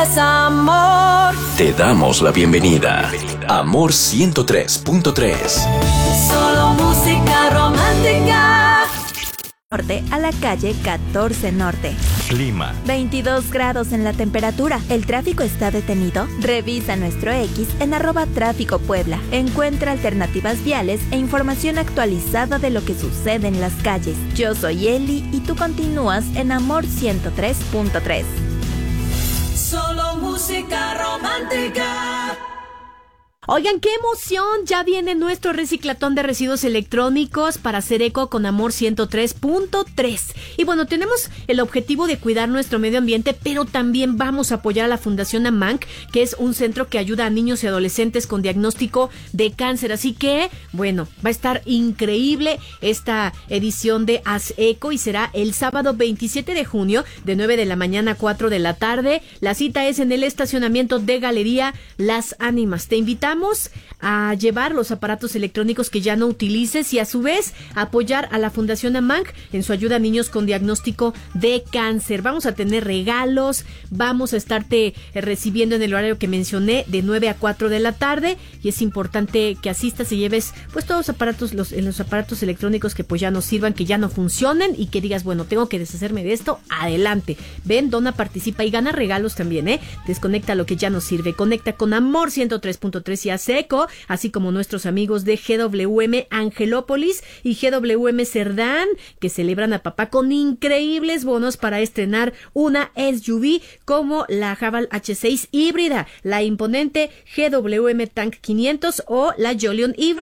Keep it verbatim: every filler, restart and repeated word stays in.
Amor. Te damos la bienvenida. Amor ciento tres punto tres. Solo música romántica. Norte a la calle catorce Norte. Clima. veintidós grados en la temperatura. ¿El tráfico está detenido? Revisa nuestro X en arroba tráfico Puebla. Encuentra alternativas viales e información actualizada de lo que sucede en las calles. Yo soy Eli y tú continúas en Amor ciento tres punto tres. Solo música romántica. Oigan, qué emoción, ya viene nuestro reciclatón de residuos electrónicos para hacer eco con Amor ciento tres punto tres. Y bueno, tenemos el objetivo de cuidar nuestro medio ambiente, pero también vamos a apoyar a la Fundación AMANC, que es un centro que ayuda a niños y adolescentes con diagnóstico de cáncer. Así que, bueno, va a estar increíble esta edición de Haz Eco y será el sábado veintisiete de junio de nueve de la mañana a cuatro de la tarde. La cita es en el estacionamiento de Galería Las Ánimas. Te invitamos a llevar los aparatos electrónicos que ya no utilices y a su vez apoyar a la Fundación AMANC en su ayuda a niños con diagnóstico de cáncer. Vamos a tener regalos, vamos a estarte recibiendo en el horario que mencioné de nueve a cuatro de la tarde y es importante que asistas y lleves pues todos los aparatos, los, los aparatos electrónicos que pues ya no sirvan, que ya no funcionen y que digas, bueno, tengo que deshacerme de esto, adelante. Ven, dona, participa y gana regalos también, ¿eh? Desconecta lo que ya no sirve, conecta con Amor ciento tres punto tres y Haz Eco, así como nuestros amigos de G W M Angelópolis y G W M Cerdán, que celebran a papá con increíbles bonos para estrenar una S U V como la Haval H seis híbrida, la imponente G W M Tank quinientos o la Jolion híbrida.